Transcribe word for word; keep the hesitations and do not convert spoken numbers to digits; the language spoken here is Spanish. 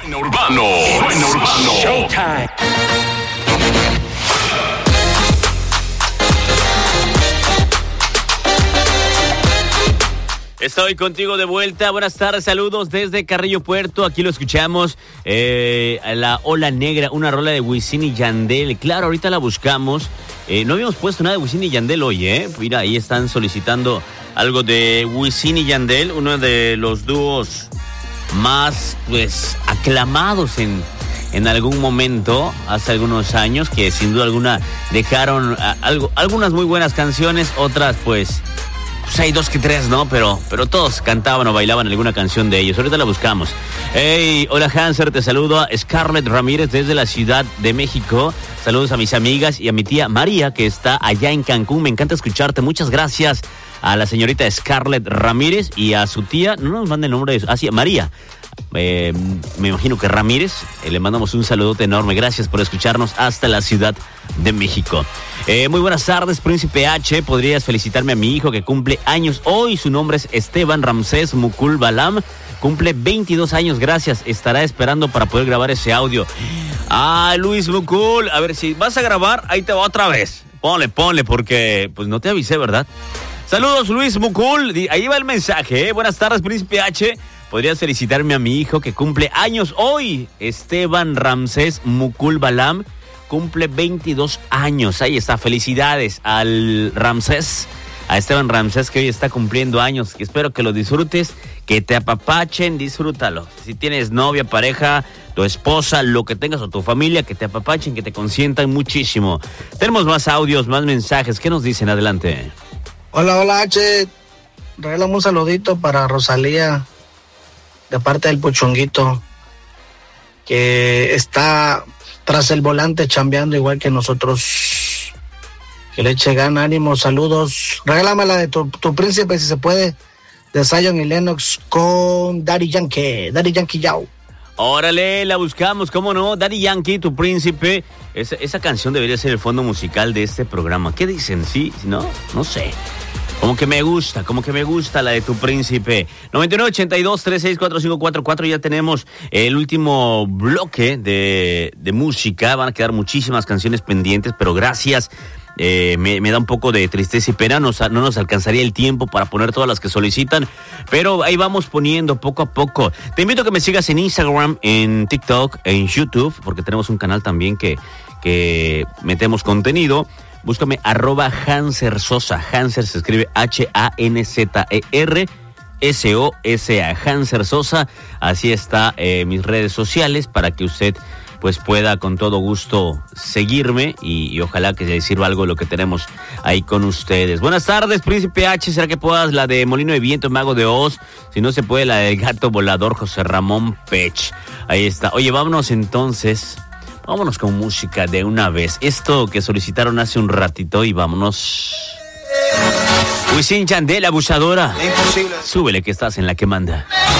Suena Urbano, Suena Urbano. Showtime. Estoy contigo de vuelta. Buenas tardes, saludos desde Carrillo Puerto. Aquí lo escuchamos. Eh, la Ola Negra, una rola de Wisin y Yandel. Claro, ahorita la buscamos. Eh, no habíamos puesto nada de Wisin y Yandel hoy, ¿eh? Mira, ahí están solicitando algo de Wisin y Yandel, uno de los dúos más, pues, aclamados en, en algún momento, hace algunos años, que sin duda alguna dejaron a, algo, algunas muy buenas canciones, otras, pues... Pues hay dos que tres, ¿no? Pero, pero todos cantaban o bailaban alguna canción de ellos. Ahorita la buscamos. Hey, hola Hanser, te saludo a Scarlett Ramírez desde la Ciudad de México. Saludos a mis amigas y a mi tía María, que está allá en Cancún. Me encanta escucharte. Muchas gracias a la señorita Scarlett Ramírez y a su tía. No nos mande el nombre de eso. Ah, sí, María. Eh, me imagino que Ramírez. Eh, le mandamos un saludote enorme. Gracias por escucharnos hasta la Ciudad de México. Eh, muy buenas tardes, Príncipe H. ¿Podrías felicitarme a mi hijo que cumple años hoy? Su nombre es Esteban Ramsés Mukul Balam. Cumple veintidós años, gracias. Estará esperando para poder grabar ese audio. Ah, Luis Mukul. A ver, si vas a grabar, ahí te va otra vez. Ponle, ponle, porque pues no te avisé, ¿verdad? Saludos, Luis Mukul. Ahí va el mensaje, ¿eh? Buenas tardes, Príncipe H. ¿Podrías felicitarme a mi hijo que cumple años hoy? Esteban Ramsés Mukul Balam. Cumple veintidós años. Ahí está. Felicidades al Ramsés, a Esteban Ramsés, que hoy está cumpliendo años. Espero que lo disfrutes, que te apapachen, disfrútalo. Si tienes novia, pareja, tu esposa, lo que tengas, o tu familia, que te apapachen, que te consientan muchísimo. Tenemos más audios, más mensajes. ¿Qué nos dicen? Adelante. Hola, hola H. Regálame un saludito para Rosalía, de parte del Puchonguito, que está tras el volante chambeando igual que nosotros. Que le eche gana, ánimo, saludos. Regálamela de tu, tu príncipe, si se puede, de Zion y Lennox con Daddy Yankee, Daddy Yankee Yao. Órale, la buscamos, ¿cómo no? Daddy Yankee, tu príncipe. Esa, esa canción debería ser el fondo musical de este programa. ¿Qué dicen? ¿Sí? ¿No? No sé. Como que me gusta, como que me gusta la de tu príncipe. noventa y nueve, ochenta y dos, treinta y seis, cuarenta y cinco cuarenta y cuatro. Ya tenemos el último bloque de, de música. Van a quedar muchísimas canciones pendientes, pero gracias. Eh, me, me da un poco de tristeza y pena. Nos, no nos alcanzaría el tiempo para poner todas las que solicitan, pero ahí vamos poniendo poco a poco. Te invito a que me sigas en Instagram, en TikTok, en YouTube, porque tenemos un canal también que, que metemos contenido. Búscame arroba Hanser Sosa. Hanser se escribe H A N Z E R S O S A. Hanser Sosa. Así está eh, mis redes sociales para que usted pues pueda con todo gusto seguirme y, y ojalá que le sirva algo de lo que tenemos ahí con ustedes. Buenas tardes, Príncipe H. ¿Será que puedas la de Molino de Viento, Mago de Oz? Si no se puede, la del Gato Volador, José Ramón Pech. Ahí está. Oye, vámonos entonces... Vámonos con música de una vez. Esto que solicitaron hace un ratito y vámonos. Wisin y Yandel, abusadora. Imposible. Súbele que estás en la que manda.